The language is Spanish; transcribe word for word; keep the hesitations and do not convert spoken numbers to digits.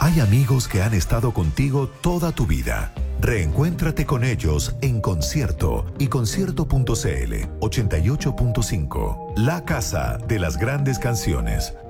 Hay amigos que han estado contigo toda tu vida. Reencuéntrate con ellos en Concierto y concierto punto c l ochenta y ocho punto cinco. La casa de las grandes canciones.